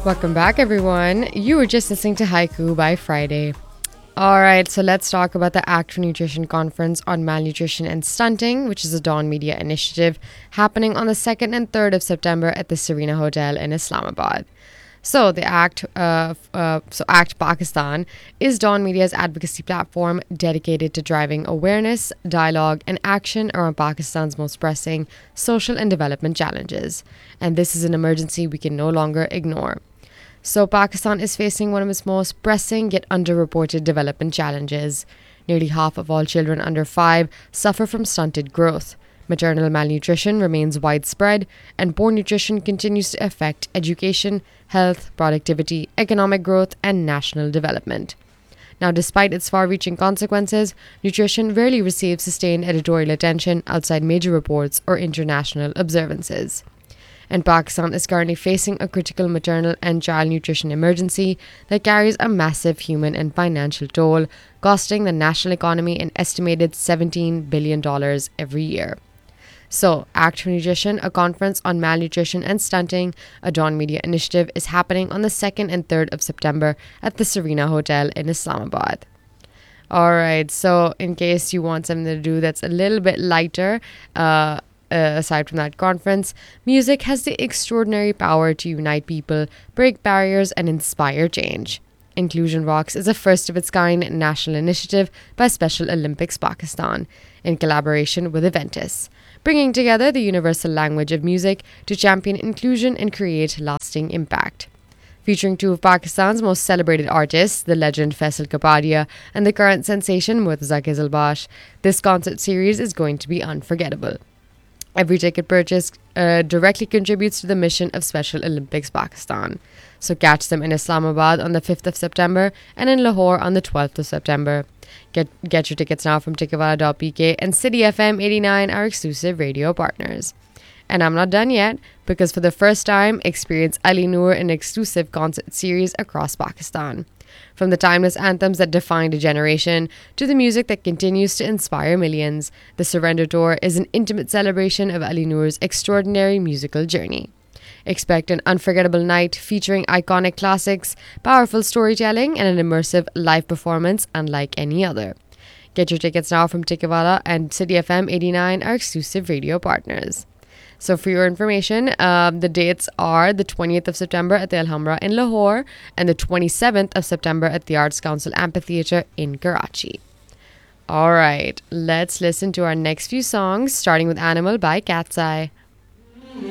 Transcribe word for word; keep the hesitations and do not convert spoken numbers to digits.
Welcome back, everyone. You were just listening to Haiku by Friday. All right, so let's talk about the Act for Nutrition Conference on Malnutrition and Stunting, which is a Dawn Media initiative happening on the second and third of September at the Serena Hotel in Islamabad. So the Act, uh, uh, so Act Pakistan is Dawn Media's advocacy platform dedicated to driving awareness, dialogue, and action around Pakistan's most pressing social and development challenges. And this is an emergency we can no longer ignore. So Pakistan is facing one of its most pressing yet underreported development challenges. Nearly half of all children under five suffer from stunted growth. Maternal malnutrition remains widespread, and poor nutrition continues to affect education, health, productivity, economic growth, and national development. Now, despite its far-reaching consequences, nutrition rarely receives sustained editorial attention outside major reports or international observances. And Pakistan is currently facing a critical maternal and child nutrition emergency that carries a massive human and financial toll, costing the national economy an estimated seventeen billion dollars every year. So, Act for Nutrition, a conference on malnutrition and stunting, a Dawn Media initiative, is happening on the second and third of September at the Serena Hotel in Islamabad. All right, so in case you want something to do that's a little bit lighter, uh, Uh, aside from that conference, music has the extraordinary power to unite people, break barriers, and inspire change. Inclusion Rocks is a first of its kind national initiative by Special Olympics Pakistan, in collaboration with Aventis, bringing together the universal language of music to champion inclusion and create lasting impact. Featuring two of Pakistan's most celebrated artists, the legend Faisal Kapadia and the current sensation Murtaza Qizilbash, this concert series is going to be unforgettable. Every ticket purchase uh, directly contributes to the mission of Special Olympics Pakistan. So catch them in Islamabad on the fifth of September and in Lahore on the twelfth of September. Get get your tickets now from ticketwala dot p k, and City F M eighty-nine are exclusive radio partners. And I'm not done yet, because for the first time, experience Ali Noor in an exclusive concert series across Pakistan. From the timeless anthems that defined a generation to the music that continues to inspire millions, the Surrender Tour is an intimate celebration of Ali Noor's extraordinary musical journey. Expect an unforgettable night featuring iconic classics, powerful storytelling, and an immersive live performance unlike any other. Get your tickets now from Ticketwala, and City F M eighty-nine are exclusive radio partners. So for your information, um, the dates are the twentieth of September at the Alhambra in Lahore and the twenty-seventh of September at the Arts Council Amphitheatre in Karachi. All right, let's listen to our next few songs, starting with Animal by Cat's Eye.